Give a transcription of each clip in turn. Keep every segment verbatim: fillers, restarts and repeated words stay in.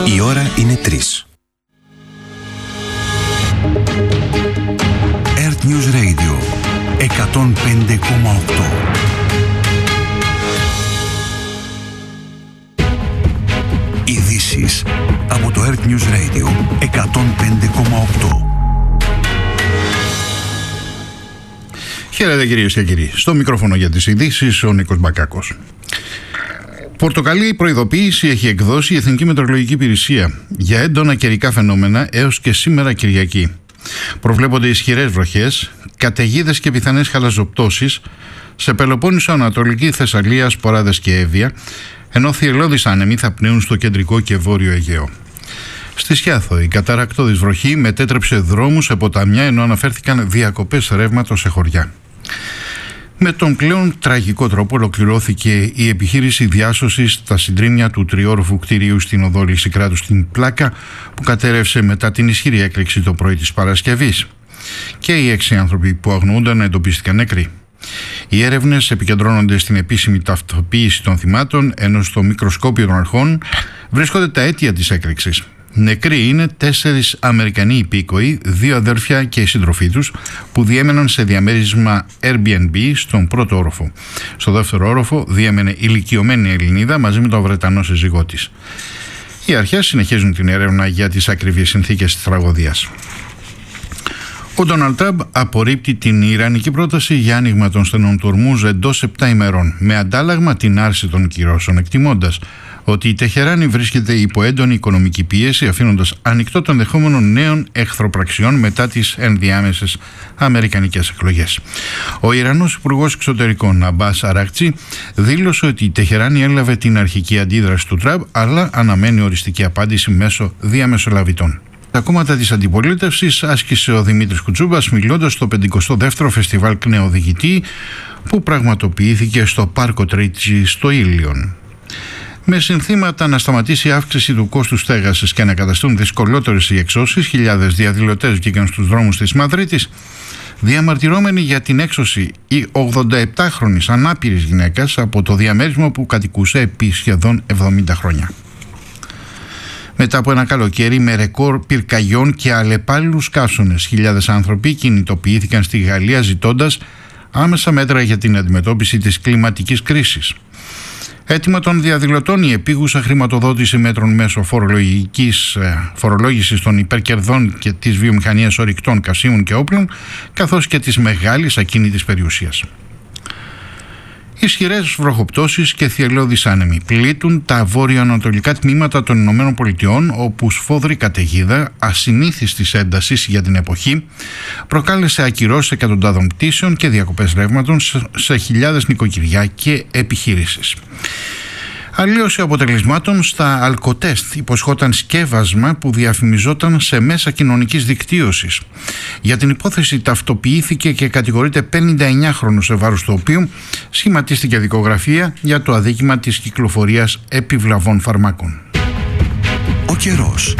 Η ώρα είναι τρεις. Earth News Radio εκατόν πέντε κόμμα οκτώ. Ειδήσεις από το Earth News Radio εκατόν πέντε κόμμα οκτώ. Χαίρετε κυρίες και κύριοι. Στο μικρόφωνο για τις ειδήσεις ο Νίκος Μπακάκος. Πορτοκαλί προειδοποίηση έχει εκδώσει η Εθνική Μετεωρολογική Υπηρεσία για έντονα καιρικά φαινόμενα έως και σήμερα Κυριακή. Προβλέπονται ισχυρές βροχές, καταιγίδες και πιθανές χαλαζοπτώσεις σε Πελοπόννησο, Ανατολική Θεσσαλία, Σποράδες και Εύβοια, ενώ θυελλώδεις άνεμοι θα πνέουν στο κεντρικό και βόρειο Αιγαίο. Στη Σκιάθο, η καταρακτώδης βροχή μετέτρεψε δρόμους σε ποταμιά, ενώ αναφέρθηκαν διακοπές ρεύματος σε χωριά. Με τον πλέον τραγικό τρόπο ολοκληρώθηκε η επιχείρηση διάσωσης στα συντρίμμια του τριόροφου κτηρίου στην οδό Λυσικράτου στην Πλάκα, που κατέρευσε μετά την ισχυρή έκρηξη το πρωί της Παρασκευής. Και οι έξι άνθρωποι που αγνοούνταν εντοπίστηκαν νεκροί. Οι έρευνες επικεντρώνονται στην επίσημη ταυτοποίηση των θυμάτων, ενώ στο μικροσκόπιο των αρχών βρίσκονται τα αίτια της έκρηξης. Νεκροί είναι τέσσερις Αμερικανοί υπήκοοι, δύο αδέρφια και οι σύντροφοί τους, που διέμεναν σε διαμέρισμα Airbnb στον πρώτο όροφο. Στο δεύτερο όροφο διέμενε ηλικιωμένη Ελληνίδα μαζί με τον Βρετανό σύζυγό της. Οι αρχές συνεχίζουν την έρευνα για τις ακριβείς συνθήκες της τραγωδίας. Ο Ντόναλντ Τραμπ απορρίπτει την ιρανική πρόταση για άνοιγμα των στενών του Ορμούζ εντός επτά ημερών, με αντάλλαγμα την άρση των κυρώσεων, εκτιμώντας ότι η Τεχεράνη βρίσκεται υπό έντονη οικονομική πίεση, αφήνοντας ανοιχτό το ενδεχόμενο νέων εχθροπραξιών μετά τις ενδιάμεσες αμερικανικές εκλογές. Ο Ιρανός Υπουργός Εξωτερικών Αμπάς Αράκτσι δήλωσε ότι η Τεχεράνη έλαβε την αρχική αντίδραση του Τραμπ, αλλά αναμένει οριστική απάντηση μέσω διαμεσολαβητών. Τα κόμματα της αντιπολίτευσης άσκησε ο Δημήτρης Κουτσούμπας, μιλώντας στο πενηκοστό δεύτερο Φεστιβάλ Κνεοδηγητή, που πραγματοποιήθηκε στο Πάρκο Τρίτσι στο Ήλιον. Με συνθήματα να σταματήσει η αύξηση του κόστους στέγασης και να καταστούν δυσκολότερες οι εξώσεις, χιλιάδες διαδηλωτές βγήκαν στους δρόμους της Μαδρίτης, διαμαρτυρώμενοι για την έξωση η ογδονταεπτάχρονης ανάπηρης γυναίκας από το διαμέρισμα που κατοικούσε επί σχεδόν εβδομήντα χρόνια. Μετά από ένα καλοκαίρι με ρεκόρ πυρκαγιών και αλλεπάλληλους καύσωνες, χιλιάδες άνθρωποι κινητοποιήθηκαν στη Γαλλία ζητώντας άμεσα μέτρα για την αντιμετώπιση της κλιματικής κρίσης. Έτοιμα των διαδηλωτών η επίγουσα χρηματοδότηση μέτρων μέσω φορολογικής φορολόγησης των υπερκερδών και της βιομηχανίας ορυκτών καυσίμων και όπλων, καθώς και της μεγάλης ακίνητης περιουσίας. Ισχυρές βροχοπτώσεις και θυελλώδεις άνεμοι πλήττουν τα βόρειο-ανατολικά τμήματα των Ηνωμένων Πολιτειών, όπου σφόδρη καταιγίδα ασυνήθιστης έντασης για την εποχή προκάλεσε ακυρώσεις εκατοντάδων πτήσεων και διακοπές ρεύματος σε χιλιάδες νοικοκυριά και επιχειρήσεις. Αλλίωση αποτελεσμάτων στα αλκοτέστ υποσχόταν σκεύασμα που διαφημιζόταν σε μέσα κοινωνικής δικτύωσης. Για την υπόθεση ταυτοποιήθηκε και κατηγορείται πενηνταεννιάχρονος, σε βάρος του οποίου σχηματίστηκε δικογραφία για το αδίκημα της κυκλοφορίας επιβλαβών φαρμάκων. Ο καιρός.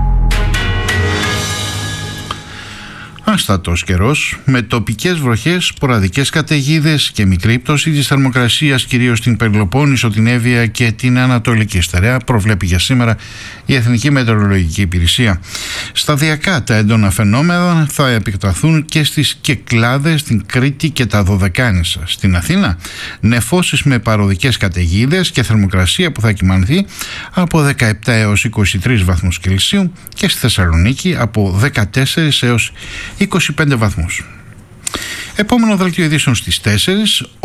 Άστατος καιρός, με τοπικές βροχές, σποραδικές καταιγίδες και μικρή πτώση της θερμοκρασίας, κυρίως στην Πελοπόννησο, την Εύβοια και την Ανατολική Στερεά, προβλέπει για σήμερα η Εθνική Μετεωρολογική Υπηρεσία. Σταδιακά τα έντονα φαινόμενα θα επεκταθούν και στις Κεκλάδες, στην Κρήτη και τα Δωδεκάνησα. Στην Αθήνα, νεφώσεις με παροδικές καταιγίδες και θερμοκρασία που θα κυμανθεί από δεκαεπτά έως είκοσι τρεις βαθμούς Κελσίου, και στη Θεσσαλονίκη από δεκατέσσερις έως είκοσι πέντε βαθμούς. Επόμενο δελτίο ειδήσεων στις τέσσερις.